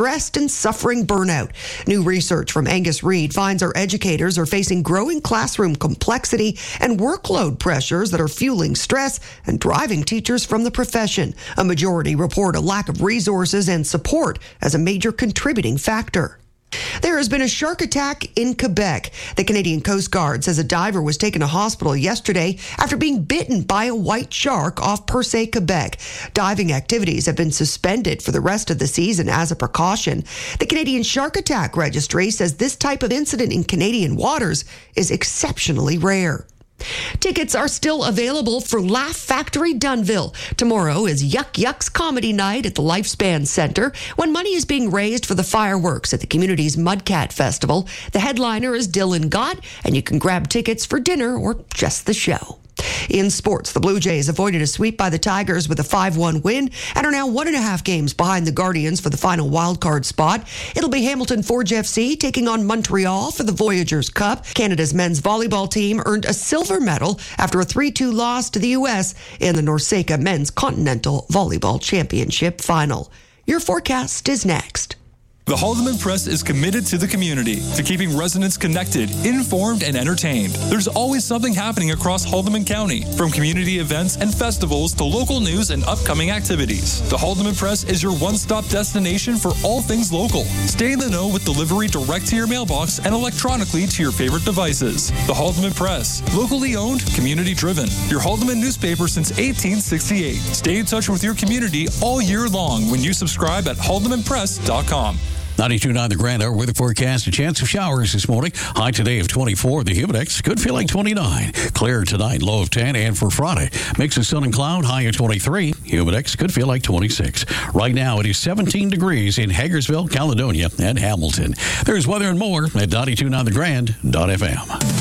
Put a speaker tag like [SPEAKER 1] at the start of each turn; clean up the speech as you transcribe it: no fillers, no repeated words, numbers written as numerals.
[SPEAKER 1] stressed and suffering burnout. New research from Angus Reid finds our educators are facing growing classroom complexity and workload pressures that are fueling stress and driving teachers from the profession. A majority report a lack of resources and support as a major contributing factor. There has been a shark attack in Quebec. The Canadian Coast Guard says a diver was taken to hospital yesterday after being bitten by a white shark off Percé, Quebec. Diving activities have been suspended for the rest of the season as a precaution. The Canadian Shark Attack Registry says this type of incident in Canadian waters is exceptionally rare. Tickets are still available for Laugh Factory Dunnville. Tomorrow is Yuck Yucks Comedy Night at the Lifespan Center when money is being raised for the fireworks at the community's Mudcat Festival. The headliner is Dylan Gott, and you can grab tickets for dinner or just the show. In sports, the Blue Jays avoided a sweep by the Tigers with a 5-1 win and are now 1.5 games behind the Guardians for the final wildcard spot. It'll be Hamilton Forge FC taking on Montreal for the Voyageurs Cup. Canada's men's volleyball team earned a silver medal after a 3-2 loss to the U.S. in the NORCECA Men's Continental Volleyball Championship final. Your forecast is next.
[SPEAKER 2] The Haldeman Press is committed to the community, to keeping residents connected, informed, and entertained. There's always something happening across Haldeman County, from community events and festivals to local news and upcoming activities. The Haldeman Press is your one-stop destination for all things local. Stay in the know with delivery direct to your mailbox and electronically to your favorite devices. The Haldeman Press, locally owned, community-driven. Your Haldeman newspaper since 1868. Stay in touch with your community all year long when you subscribe at haldemanpress.com.
[SPEAKER 3] 92.9 The Grand Hour weather forecast. A chance of showers this morning. High today of 24. The Humidex could feel like 29. Clear tonight, low of 10. And for Friday, mix of sun and cloud, high of 23. Humidex could feel like 26. Right now, it is 17 degrees in Hagersville, Caledonia, and Hamilton. There's weather and more at 92.9thegrand.fm.